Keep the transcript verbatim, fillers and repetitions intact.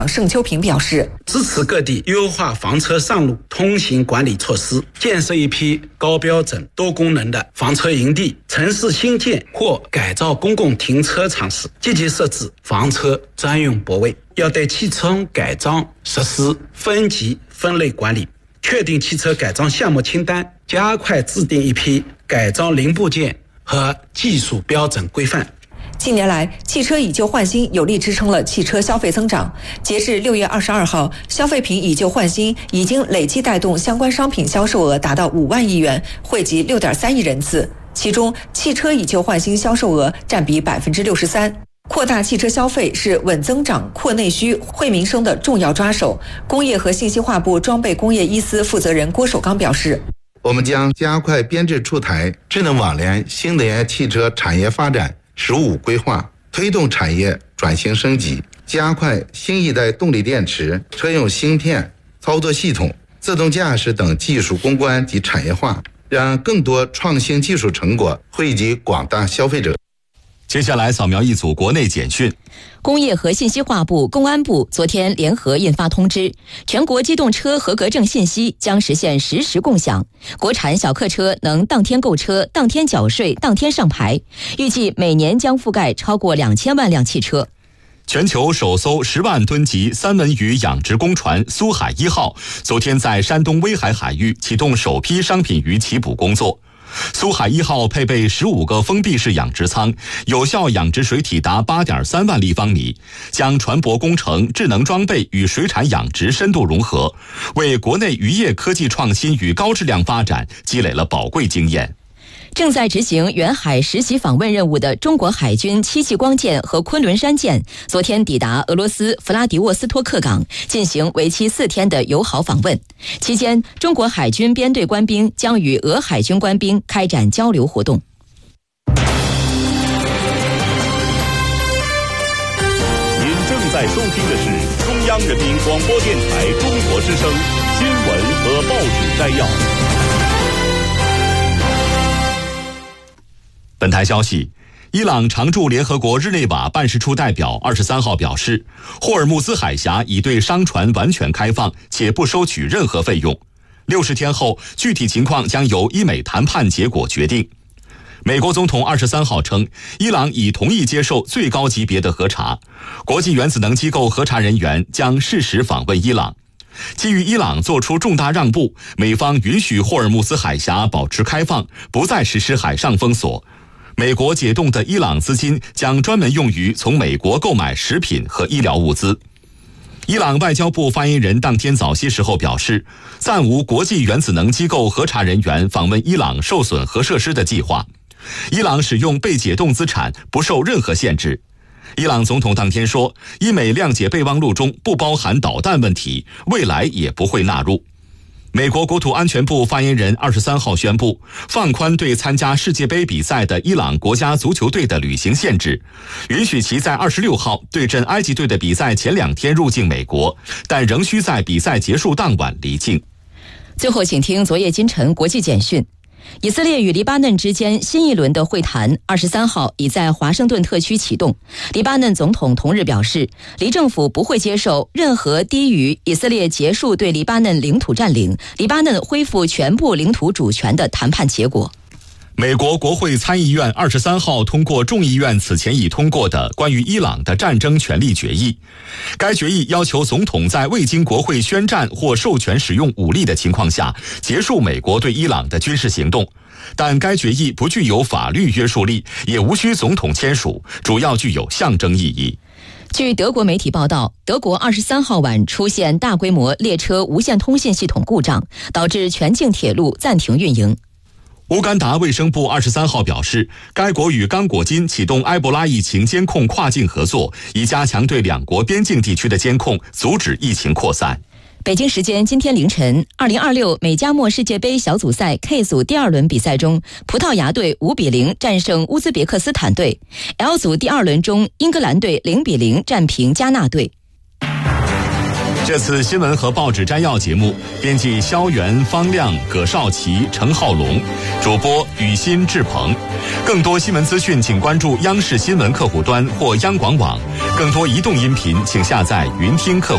盛秋平表示， 支持各地优化房车上路通行管理措施，建设一批高标准多功能的房车营地，城市新建或改造公共停车场时积极设置房车专用泊位，要对汽车改装实施分级分类管理，确定汽车改装项目清单，加快制定一批改装零部件和技术标准规范。 近年来，汽车以旧换新有力支撑了汽车消费增长。截至六月二十二号，消费品以旧换新已经累计带动相关商品销售额达到五万亿元，惠及六点三亿人次。其中，汽车以旧换新销售额占比百分之六十三。扩大汽车消费是稳增长、扩内需、惠民生的重要抓手。工业和信息化部装备工业一司负责人郭守刚表示， 我们将加快编制出台智能网联新能源汽车产业发展“十五”规划，推动产业转型升级，加快新一代动力电池、车用芯片、操作系统、自动驾驶等技术攻关及产业化，让更多创新技术成果惠及广大消费者。 接下来扫描一组国内简讯。 工业和信息化部、公安部昨天联合印发通知，全国机动车合格证信息将实现实时共享，国产小客车能当天购车、当天缴税、当天上牌，预计每年将覆盖超过两千万辆汽车。 全球首艘十万吨级三文鱼养殖工船苏海一号昨天在山东威海海域启动首批商品鱼起捕工作。苏海一号配备十五个封闭式养殖舱，有效养殖水体达 八点三万立方米，将船舶工程、智能装备与水产养殖深度融合，为国内渔业科技创新与高质量发展积累了宝贵经验。 正在执行远海实习访问任务的中国海军七系光舰和昆仑山舰昨天抵达俄罗斯弗拉迪沃斯托克港，进行为期四天的友好访问。期间，中国海军编队官兵将与俄海军官兵开展交流活动。 您正在收听的是中央人民广播电台中国之声新闻和报纸摘要。 本台消息，伊朗常驻联合国日内瓦办事处代表二十三号表示，霍尔木兹海峡已对商船完全开放，且不收取任何费用。六十天后，具体情况将由伊美谈判结果决定。美国总统二十三号称，伊朗已同意接受最高级别的核查，国际原子能机构核查人员将适时访问伊朗。基于伊朗做出重大让步，美方允许霍尔木兹海峡保持开放，不再实施海上封锁。美国解冻的伊朗资金将专门用于从美国购买食品和医疗物资。伊朗外交部发言人当天早些时候表示，暂无国际原子能机构核查人员访问伊朗受损核设施的计划。伊朗使用被解冻资产不受任何限制。伊朗总统当天说，伊美谅解备忘录中不包含导弹问题，未来也不会纳入。美国国土安全部发言人二十三号宣布，放宽对参加世界杯比赛的伊朗国家足球队的旅行限制，允许其在二十六号对阵埃及队的比赛前两天入境美国，但仍需在比赛结束当晚离境。 最后，请听昨夜今晨国际简讯。以色列与黎巴嫩之间新一轮的会谈二十三号已在华盛顿特区启动。黎巴嫩总统同日表示，黎政府不会接受任何低于以色列结束对黎巴嫩领土占领、黎巴嫩恢复全部领土主权的谈判结果。 美国国会参议院二十三号通过众议院此前已通过的关于伊朗的战争权利决议。该决议要求总统在未经国会宣战或授权使用武力的情况下结束美国对伊朗的军事行动，但该决议不具有法律约束力，也无需总统签署，主要具有象征意义。 据德国媒体报道，德国二十三号晚出现大规模列车无线通信系统故障，导致全境铁路暂停运营。 乌干达卫生部二十三号表示，该国与刚果金启动埃博拉疫情监控跨境合作，以加强对两国边境地区的监控，阻止疫情扩散。 北京时间今天凌晨，二零二六美加墨世界杯小组赛 K 组第二轮比赛中，葡萄牙队五比零战胜乌兹别克斯坦队。L 组第二轮中，英格兰队零比零战平加纳队。 这次新闻和报纸摘要节目，编辑肖元、方亮、葛少奇、程浩龙，主播雨欣、志鹏。更多新闻资讯，请关注央视新闻客户端或央广网。更多移动音频，请下载云听客户。